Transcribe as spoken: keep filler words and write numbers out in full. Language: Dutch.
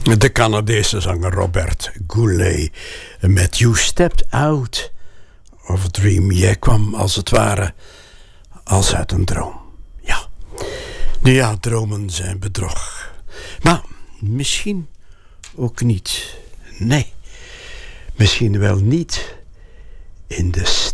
De Canadese zanger Robert Goulet met You Stepped Out of a Dream. Jij kwam als het ware als uit een droom. Ja, nu ja, dromen zijn bedrog. Maar misschien ook niet. Nee, misschien wel niet in de